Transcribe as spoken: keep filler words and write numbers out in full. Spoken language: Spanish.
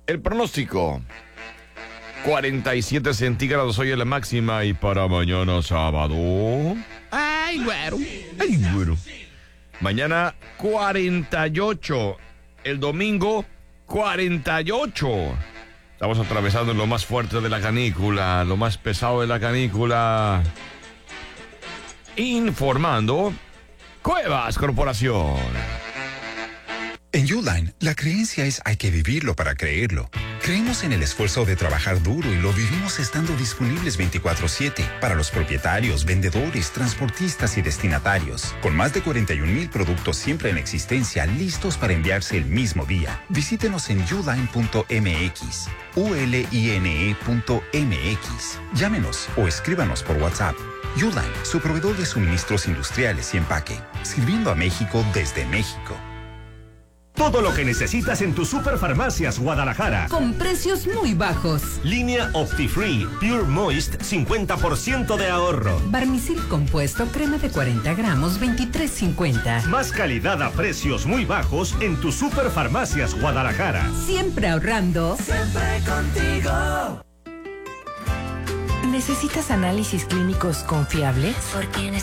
El pronóstico. cuarenta y siete centígrados hoy en la máxima y para mañana sábado. Ay, güero. Ay, güero. Mañana cuarenta y ocho. El domingo cuarenta y ocho. Estamos atravesando lo más fuerte de la canícula, lo más pesado de la canícula. Informando Cuevas Corporación. En Uline, la creencia es hay que vivirlo para creerlo. Creemos en el esfuerzo de trabajar duro y lo vivimos estando disponibles veinticuatro siete para los propietarios, vendedores, transportistas y destinatarios. Con más de cuarenta y un mil productos siempre en existencia, listos para enviarse el mismo día. Visítenos en uline punto m x, u l i n e punto m x. Llámenos o escríbanos por WhatsApp. Uline, su proveedor de suministros industriales y empaque, sirviendo a México desde México. Todo lo que necesitas en tu Superfarmacias Guadalajara. Con precios muy bajos. Línea OptiFree Pure Moist, cincuenta por ciento de ahorro. Barmisil compuesto, crema de cuarenta gramos, veintitrés cincuenta. Más calidad a precios muy bajos en tu Superfarmacias Guadalajara. Siempre ahorrando. Siempre contigo. ¿Necesitas análisis clínicos confiables? Porque